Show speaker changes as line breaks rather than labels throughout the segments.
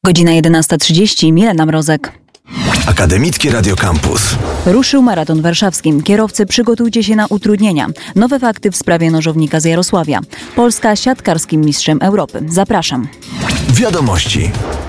Godzina 11:30, Milena Mrozek.
Akademickie Radio Campus.
Ruszył maraton warszawski. Kierowcy, przygotujcie się na utrudnienia. Nowe fakty w sprawie nożownika z Jarosławia. Polska siatkarskim mistrzem Europy. Zapraszam.
Wiadomości.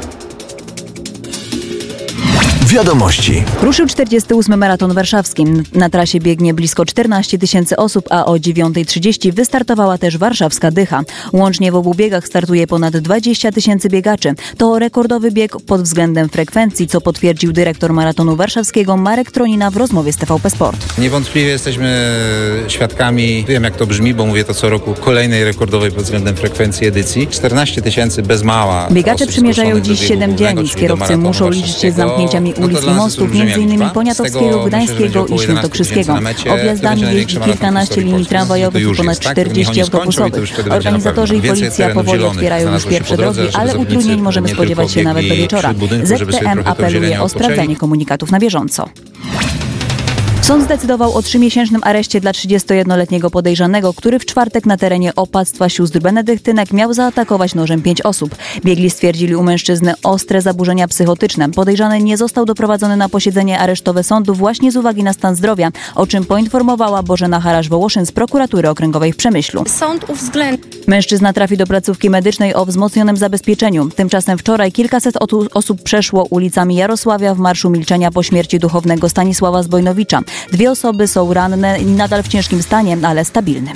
Ruszył 48. maraton warszawski. Na trasie biegnie blisko 14 tysięcy osób, a o 9:30 wystartowała też warszawska Dycha. Łącznie w obu biegach startuje ponad 20 tysięcy biegaczy. To rekordowy bieg pod względem frekwencji, co potwierdził dyrektor maratonu warszawskiego Marek Tronina w rozmowie z TVP Sport.
Niewątpliwie jesteśmy świadkami, wiem jak to brzmi, bo mówię to co roku, kolejnej rekordowej pod względem frekwencji edycji. 14 tysięcy bez mała.
Biegacze przymierzają dziś 7 dzielnic. Kierowcy muszą liczyć się z zamknięciami ulic i mostów, m.in. Poniatowskiego, Gdańskiego i Świętokrzyskiego. Objazdami jeździ kilkanaście linii tramwajowych i ponad 40 autobusowych. Organizatorzy i policja powoli otwierają już pierwsze drogi, ale utrudnień możemy spodziewać się nawet do wieczora. ZTM apeluje o sprawdzanie komunikatów na bieżąco. Sąd zdecydował o 3-miesięcznym areszcie dla 31-letniego podejrzanego, który w czwartek na terenie opactwa sióstr Benedyktynek miał zaatakować nożem 5 osób. Biegli stwierdzili u mężczyzny ostre zaburzenia psychotyczne. Podejrzany nie został doprowadzony na posiedzenie aresztowe sądu właśnie z uwagi na stan zdrowia, o czym poinformowała Bożena Harasz-Wołoszyn z prokuratury okręgowej w Przemyślu.
Sąd uwzględnił.
Mężczyzna trafi do placówki medycznej o wzmocnionym zabezpieczeniu. Tymczasem wczoraj kilkaset osób przeszło ulicami Jarosławia w Marszu Milczenia po śmierci duchownego Stanisława Zbojnowicza. 2 osoby są ranne i nadal w ciężkim stanie, ale stabilnym.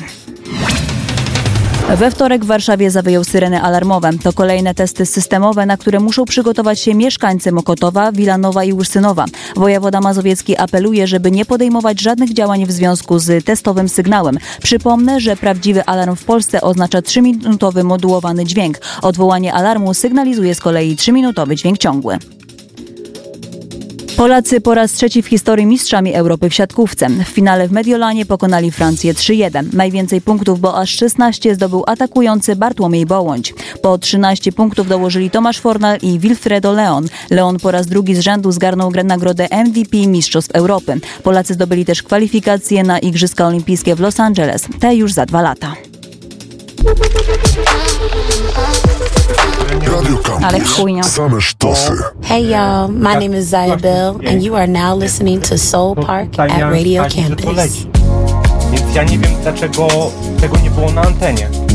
We wtorek w Warszawie zawyją syreny alarmowe. To kolejne testy systemowe, na które muszą przygotować się mieszkańcy Mokotowa, Wilanowa i Ursynowa. Wojewoda mazowiecki apeluje, żeby nie podejmować żadnych działań w związku z testowym sygnałem. Przypomnę, że prawdziwy alarm w Polsce oznacza 3-minutowy modułowany dźwięk. Odwołanie alarmu sygnalizuje z kolei 3-minutowy dźwięk ciągły. Polacy po raz trzeci w historii mistrzami Europy w siatkówce. W finale w Mediolanie pokonali Francję 3-1. Najwięcej punktów, bo aż 16 zdobył atakujący Bartłomiej Bołądź. Po 13 punktów dołożyli Tomasz Fornal i Wilfredo Leon. Leon po raz drugi z rzędu zgarnął nagrodę MVP Mistrzostw Europy. Polacy zdobyli też kwalifikacje na Igrzyska Olimpijskie w Los Angeles. Te już za 2 lata.
Radio Campus.
Ale chujnia.
Same sztosy.
Hey y'all, my name is Zaya Bell and you are now listening to Soul Park at Radio Campus.
Więc ja nie wiem, dlaczego tego nie było na antenie.